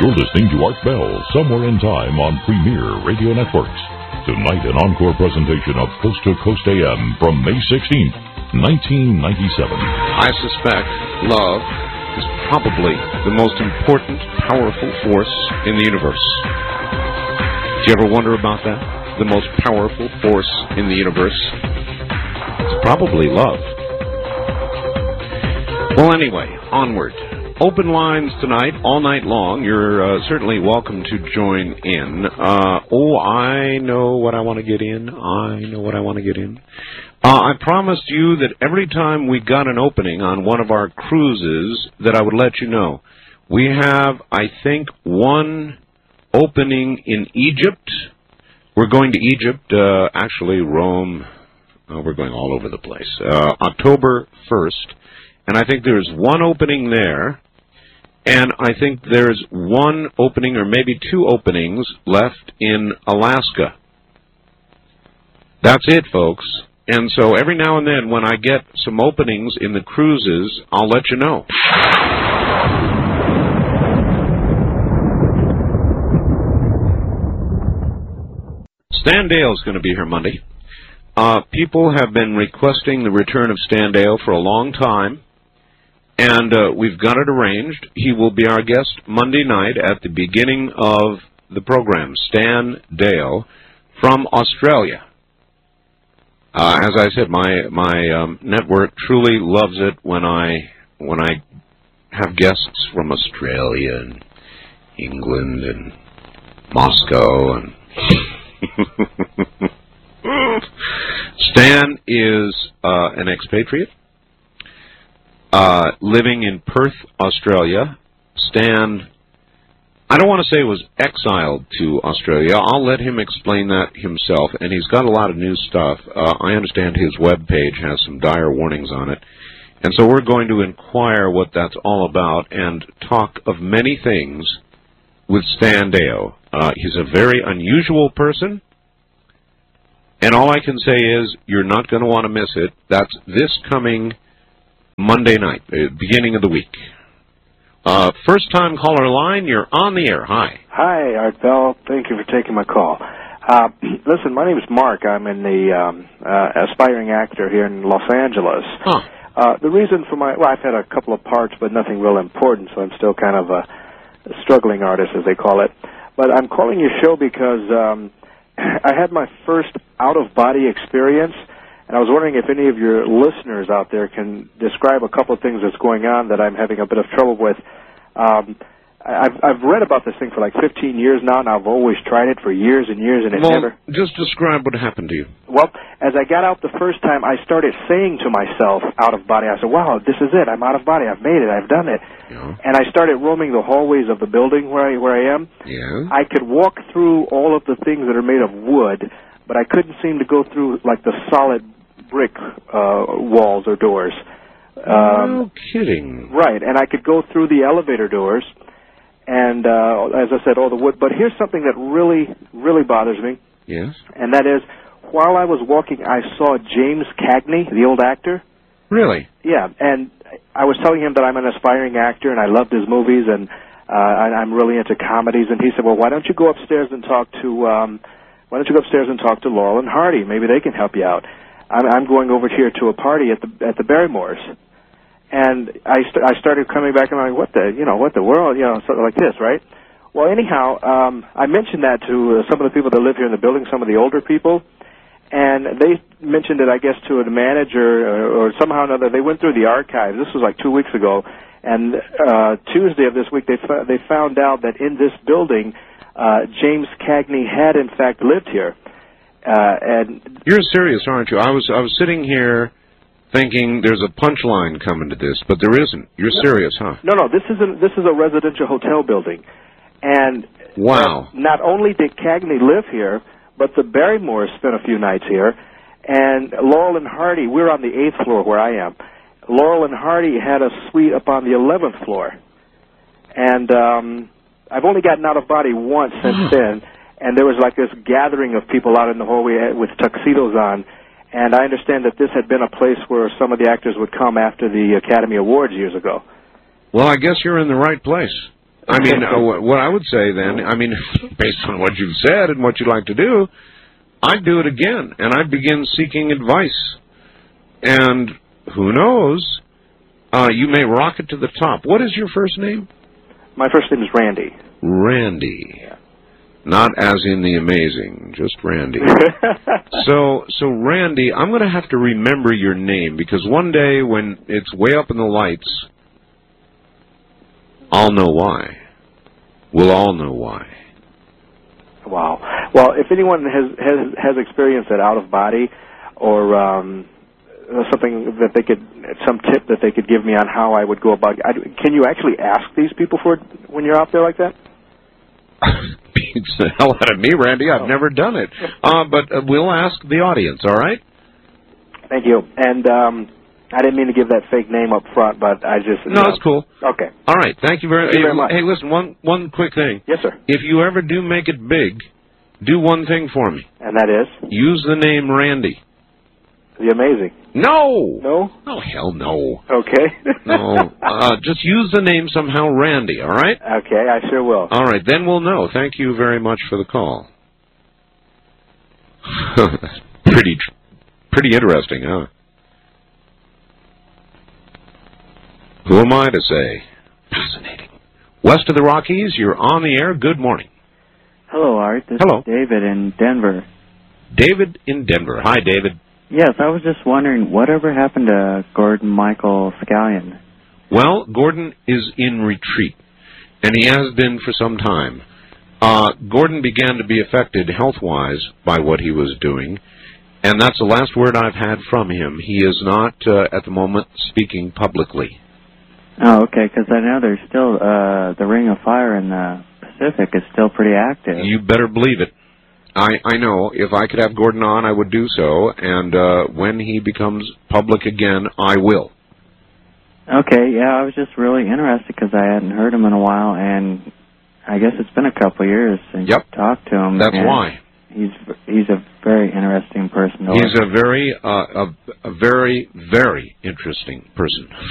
You're listening to Art Bell, Somewhere in Time on Premier Radio Networks. Tonight, an encore presentation of Coast to Coast AM from May 16th, 1997. I suspect love is probably the most important, powerful force in the universe. Do you ever wonder about that? The most powerful force in the universe? It's probably love. Well, anyway, onward. Open lines tonight, all night long. You're certainly welcome to join in. I know what I want to get in. I promised you that every time we got an opening on one of our cruises that I would let you know. We have, I think, one opening in Egypt. We're going to Egypt, actually Rome. We're going all over the place. October 1st. And I think there's one opening there. And I think there's one opening or maybe two openings left in Alaska. That's it, folks. And so every now and then when I get some openings in the cruises, I'll let you know. Stan Dale's going to be here Monday. People have been requesting the return of Stan Dale for a long time. And we've got it arranged. He will be our guest Monday night at the beginning of the program. Stan Dale from Australia. As I said, my network truly loves it when I have guests from Australia and England and Moscow and Stan is an expatriate. Living in Perth, Australia. Stan, I don't want to say was exiled to Australia. I'll let him explain that himself, and he's got a lot of new stuff. I understand his web page has some dire warnings on it. And so we're going to inquire what that's all about and talk of many things with Stan Dale. He's a very unusual person, and all I can say is you're not going to want to miss it. That's this coming Monday night, beginning of the week. First-time caller line, you're on the air. Hi. Hi, Art Bell. Thank you for taking my call. Listen, my name is Mark. I'm in the aspiring actor here in Los Angeles. Huh. The reason for I've had a couple of parts, but nothing real important, so I'm still kind of a struggling artist, as they call it. But I'm calling your show because I had my first out-of-body experience. And I was wondering if any of your listeners out there can describe a couple of things that's going on that I'm having a bit of trouble with. I've read about this thing for like 15 years now, and I've always tried it for years and years, and it never... Just describe what happened to you. Well, as I got out the first time, I started saying to myself, out of body, I said, wow, this is it. I'm out of body. I've made it. I've done it. Yeah. And I started roaming the hallways of the building where I am. Yeah. I could walk through all of the things that are made of wood, but I couldn't seem to go through like the solid brick walls or doors. No kidding. Right, and I could go through the elevator doors, and as I said, all the wood. But here's something that really, really bothers me. Yes? And that is, while I was walking, I saw James Cagney, the old actor. Really? Yeah, and I was telling him that I'm an aspiring actor, and I loved his movies, and I'm really into comedies. And he said, well, why don't you go upstairs and talk to Laurel and Hardy? Maybe they can help you out. I'm going over here to a party at the Barrymores, and I started coming back and I'm like, what the world, something like this, right? Well, anyhow, I mentioned that to some of the people that live here in the building, some of the older people, and they mentioned it, I guess, to a manager or somehow or another. They went through the archives. This was like 2 weeks ago, and Tuesday of this week they found out that in this building, James Cagney had in fact lived here. And you're serious, aren't you? I was sitting here thinking there's a punchline coming to this, but there isn't. You're serious, huh? No. This is a residential hotel building, and wow. Not only did Cagney live here, but the Barrymores spent a few nights here, and Laurel and Hardy. We're on the 8th floor where I am. Laurel and Hardy had a suite up on the 11th floor, and I've only gotten out of body once since then. And there was like this gathering of people out in the hallway with tuxedos on. And I understand that this had been a place where some of the actors would come after the Academy Awards years ago. Well, I guess you're in the right place. I mean, what I would say then, I mean, based on what you've said and what you like to do, I'd do it again, and I'd begin seeking advice. And who knows, you may rocket to the top. What is your first name? My first name is Randy. Randy. Yeah. Not as in the amazing, just Randy. So Randy, I'm going to have to remember your name, because one day when it's way up in the lights, I'll know why. We'll all know why. Wow. Well, if anyone has experienced that out of body, or something that they could, some tip that they could give me on how I would go about, can you actually ask these people for it when you're out there like that? Beats the hell out of me, Randy. I've never done it. But we'll ask the audience, all right? Thank you. And I didn't mean to give that fake name up front, but I just... No, it's cool. Okay. All right. Thank you very much. Hey, listen, one quick thing. Yes, sir. If you ever do make it big, do one thing for me. And that is? Use the name Randy. The Amazing. No! No? Oh, hell no. Okay. No. Just use the name somehow Randy, all right? Okay, I sure will. All right, then we'll know. Thank you very much for the call. Pretty interesting, huh? Who am I to say? Fascinating. West of the Rockies, you're on the air. Good morning. Hello, Art. This is David in Denver. David in Denver. Hi, David. Yes, I was just wondering, whatever happened to Gordon Michael Scallion? Well, Gordon is in retreat, and he has been for some time. Gordon began to be affected health-wise by what he was doing, and that's the last word I've had from him. He is not, at the moment, speaking publicly. Oh, okay, because I know there's still, the Ring of Fire in the Pacific is still pretty active. You better believe it. I know. If I could have Gordon on, I would do so, and when he becomes public again, I will. Okay, yeah, I was just really interested because I hadn't heard him in a while, and I guess it's been a couple of years since you talked to him. That's why. He's a very interesting person. He's a very, very interesting person.